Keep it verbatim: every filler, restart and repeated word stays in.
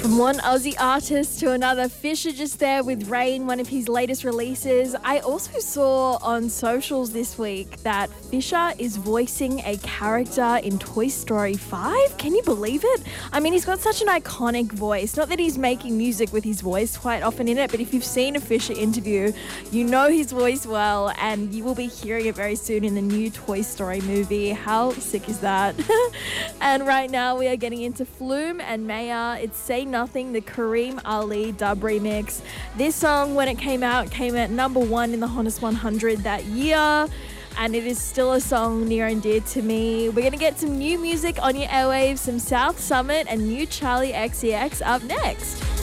From one Aussie artist to another, Fisher just there with Rain, one of his latest releases. I also saw on socials this week that Fisher is voicing a character in Toy Story five. Can you believe it? I mean, he's got such an iconic voice. Not that he's making music with his voice quite often in it, but if you've seen a Fisher interview, you know his voice well, and you will be hearing it very soon in the new Toy Story movie. How sick is that? And right now we are getting into Flume and Maya. It's Say Nothing, the Kareem Ali dub remix. This song, when it came out, came at number one in the Hottest one hundred that year, and it is still a song near and dear to me. We're going to get some new music on your airwaves, some South Summit and new Charlie X C X up next.